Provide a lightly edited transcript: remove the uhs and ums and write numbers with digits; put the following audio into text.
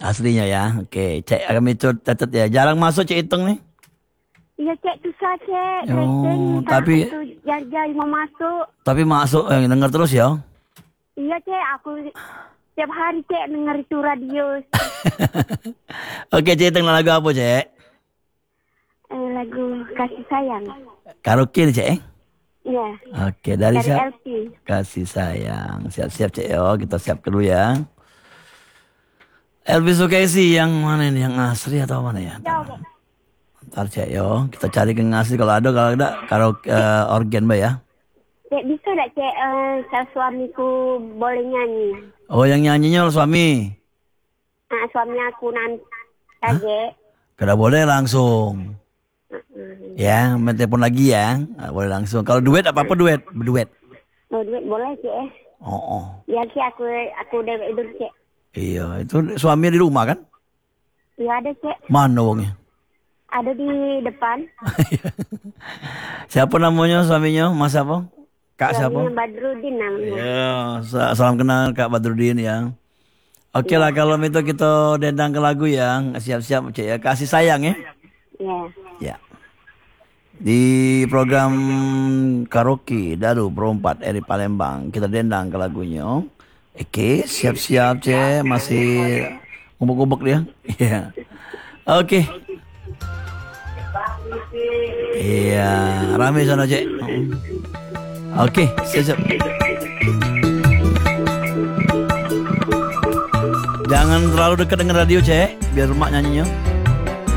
Aslinya ya. Oke, Cek kami catat ya. Jarang masuk Cek Iteng nih. Iya Cek, susah Cek. Oh, tapi jari mau masuk. Tapi masuk denger terus ya. Iya Cek, aku tiap hari Cek denger itu radio. Oke, Cek Iteng lagu apa Cek? Lagu Kasih Sayang. Karaoke nih Cek. Iya. Oke, dari siapa? LP. Kasih Sayang. Siap-siap Cek yo, kita siap dulu ya. Elvis Sukaisi yang mana ini? Yang asli atau mana ya? Ntar Cek yo, kita cari yang asli kalau ada, kalau ada karaoke organ Mbak ya. Cek bisa gak Cek suamiku boleh nyanyi? Oh, yang nyanyinya suami. Nah, suami aku nanti Cek. Kada boleh langsung. Ya, main telepon lagi ya. Nggak boleh langsung. Kalau duet apa-apa duet, berduet. Oh, duit boleh Cek. Oh. Ya Cek, aku dewek dulu Cek. Iya, itu suami di rumah kan? Iya ada Cek. Mana wongnya? Ada di depan. Siapa namanya suaminya? Mas apa? Kak siapa? Suaminya Badrudin namanya. Ya, salam kenal Kak Badrudin ya. Oke lah, kalau itu kita dendang ke lagu yang siap-siap Cek ya. Kasih Sayang ya. Iya. Ya. Di program karaoke Daru Perempat Eri Palembang kita dendang ke lagunya. Oke, siap-siap Cek, masih ngubek-ngubek dia. Iya. Oke. Iya, rame sana Cek. Oke, siap-siap. Jangan terlalu dekat dengan radio Cek, biar rumah nyanyinya.